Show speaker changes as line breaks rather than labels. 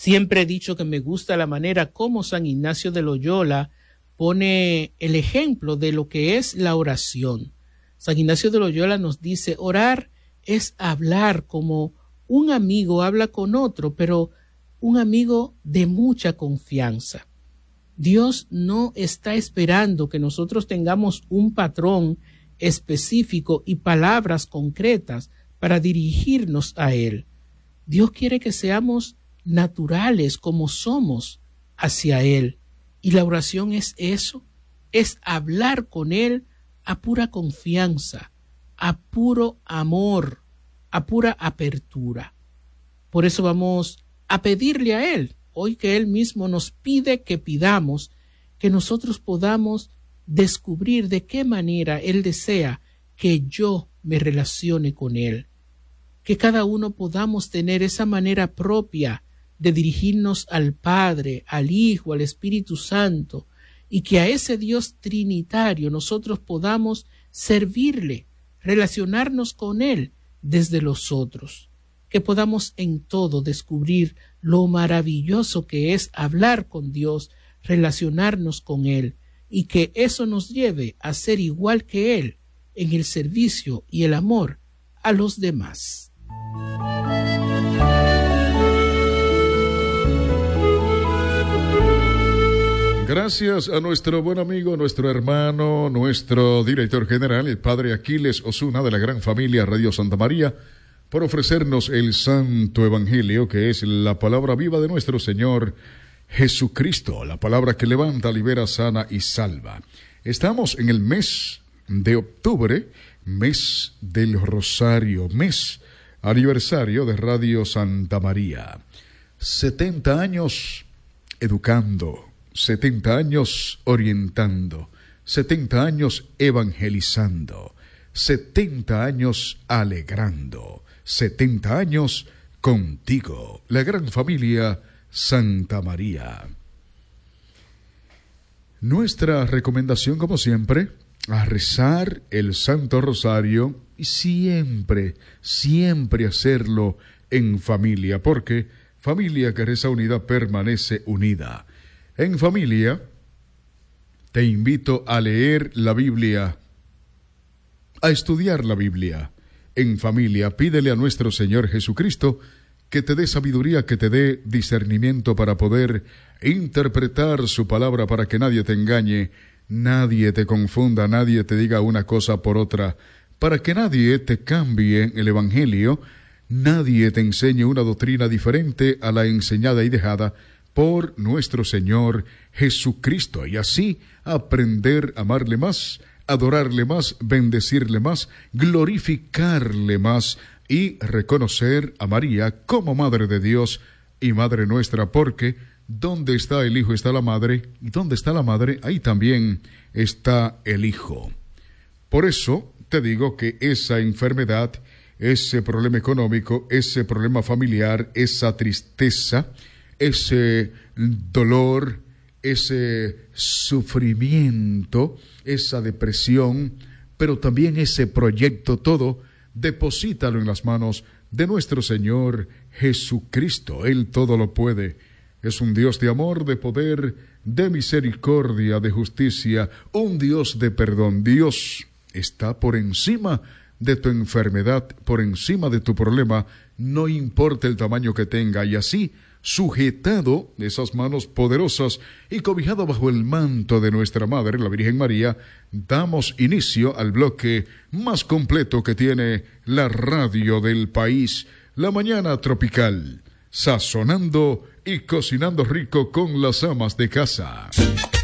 Siempre he dicho que me gusta la manera como San Ignacio de Loyola pone el ejemplo de lo que es la oración. San Ignacio de Loyola nos dice, orar es hablar como un amigo habla con otro, pero un amigo de mucha confianza. Dios no está esperando que nosotros tengamos un patrón específico y palabras concretas para dirigirnos a Él. Dios quiere que seamos naturales como somos hacia Él. Y la oración es eso, es hablar con Él a pura confianza, a puro amor, a pura apertura. Por eso vamos a pedirle a Él, hoy que Él mismo nos pide que pidamos, que nosotros podamos descubrir de qué manera Él desea que yo me relacione con Él. Que cada uno podamos tener esa manera propia de dirigirnos al Padre, al Hijo, al Espíritu Santo, y que a ese Dios trinitario nosotros podamos servirle, relacionarnos con Él desde los otros, que podamos en todo descubrir lo maravilloso que es hablar con Dios, relacionarnos con Él, y que eso nos lleve a ser igual que Él en el servicio y el amor a los demás.
Gracias a nuestro buen amigo, nuestro hermano, nuestro director general, el padre Aquiles Osuna de la gran familia Radio Santa María, por ofrecernos el Santo Evangelio, que es la palabra viva de nuestro Señor Jesucristo, la palabra que levanta, libera, sana y salva. Estamos en el mes de octubre, mes del Rosario, mes aniversario de Radio Santa María. 70 años educando, 70 años orientando, 70 años evangelizando, 70 años alegrando, 70 años contigo, la gran familia Santa María. Nuestra recomendación, como siempre, a rezar el Santo Rosario y siempre, siempre hacerlo en familia, porque familia que reza unida permanece unida. En familia, te invito a leer la Biblia, a estudiar la Biblia. En familia, pídele a nuestro Señor Jesucristo que te dé sabiduría, que te dé discernimiento para poder interpretar su palabra, para que nadie te engañe, nadie te confunda, nadie te diga una cosa por otra, para que nadie te cambie el Evangelio, nadie te enseñe una doctrina diferente a la enseñada y dejada por nuestro Señor Jesucristo, y así aprender a amarle más, adorarle más, bendecirle más, glorificarle más y reconocer a María como Madre de Dios y Madre nuestra, porque donde está el Hijo está la Madre, y donde está la Madre, ahí también está el Hijo. Por eso te digo que esa enfermedad, ese problema económico, ese problema familiar, esa tristeza, ese dolor, ese sufrimiento, esa depresión, pero también ese proyecto, todo, deposítalo en las manos de nuestro Señor Jesucristo. Él todo lo puede. Es un Dios de amor, de poder, de misericordia, de justicia, un Dios de perdón. Dios está por encima de tu enfermedad, por encima de tu problema, no importa el tamaño que tenga, y así, sujetado de esas manos poderosas y cobijado bajo el manto de nuestra Madre, la Virgen María, damos inicio al bloque más completo que tiene la radio del país, La Mañana Tropical, sazonando y cocinando rico con las amas de casa.